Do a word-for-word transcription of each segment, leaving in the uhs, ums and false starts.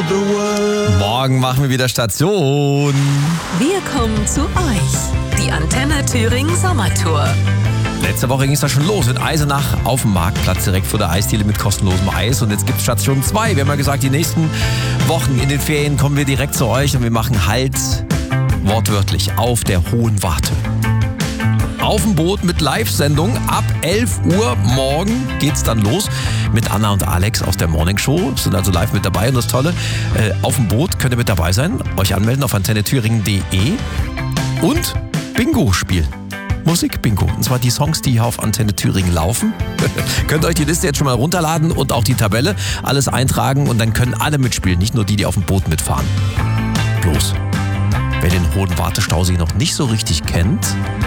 the world. Morgen machen wir wieder Station. Wir kommen zu euch. Die Antenne Thüringen Sommertour. Letzte Woche ging es da schon los in Eisenach auf dem Marktplatz direkt vor der Eisdiele mit kostenlosem Eis. Und jetzt gibt es Station zwei. Wir haben ja gesagt, die nächsten Wochen in den Ferien kommen wir direkt zu euch und wir machen Halt wortwörtlich auf der Hohen Warte. Auf dem Boot mit Live-Sendung. Ab elf Uhr morgen geht's dann los mit Anna und Alex aus der Morning Show. Sind also live mit dabei. Und das Tolle, äh, auf dem Boot könnt ihr mit dabei sein. Euch anmelden auf antenne thüringen punkt de und Bingo spielen. Musik-Bingo. Und zwar die Songs, die hier auf Antenne Thüringen laufen. Könnt ihr euch die Liste jetzt schon mal runterladen und auch die Tabelle. Alles eintragen und dann können alle mitspielen. Nicht nur die, die auf dem Boot mitfahren. Bloß, wer den Hohen Wartestausee noch nicht so richtig kennt,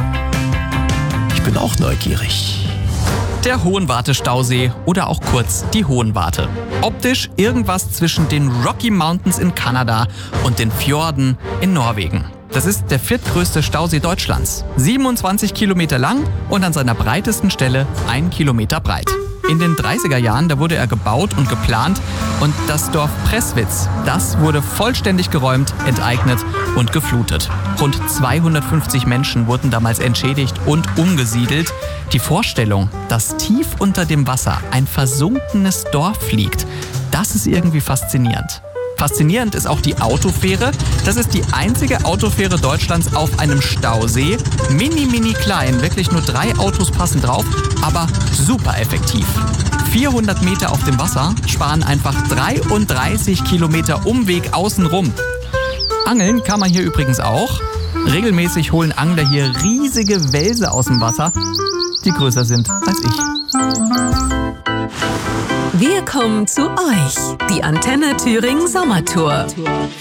ich bin auch neugierig. Der Hohen Wartestausee oder auch kurz die Hohen Warte. Optisch irgendwas zwischen den Rocky Mountains in Kanada und den Fjorden in Norwegen. Das ist der viertgrößte Stausee Deutschlands. siebenundzwanzig Kilometer lang und an seiner breitesten Stelle ein Kilometer breit. In den dreißiger Jahren, da wurde er gebaut und geplant und das Dorf Presswitz, das wurde vollständig geräumt, enteignet und geflutet. Rund zweihundertfünfzig Menschen wurden damals entschädigt und umgesiedelt. Die Vorstellung, dass tief unter dem Wasser ein versunkenes Dorf liegt, das ist irgendwie faszinierend. Faszinierend ist auch die Autofähre. Das ist die einzige Autofähre Deutschlands auf einem Stausee. Mini, mini klein, wirklich nur drei Autos passen drauf, aber super effektiv. vierhundert Meter auf dem Wasser sparen einfach dreiunddreißig Kilometer Umweg außenrum. Angeln kann man hier übrigens auch. Regelmäßig holen Angler hier riesige Welse aus dem Wasser, die größer sind als ich. Wir kommen zu euch. Die Antenne Thüringen Sommertour.